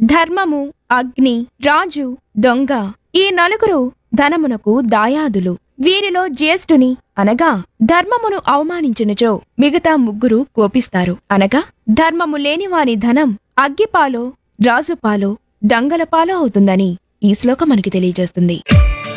ధర్మము, అగ్ని, రాజు, దొంగ ఈ నలుగురు ధనమునకు దాయాదులు. వీరిలో జ్యేష్ఠుని అనగా ధర్మమును అవమానించునుచో మిగతా ముగ్గురు కోపిస్తారు. అనగా ధర్మము లేనివాని ధనం అగ్గిపాలో, రాజుపాలో, దొంగలపాలో అవుతుందని ఈ శ్లోకం మనకి తెలియజేస్తుంది.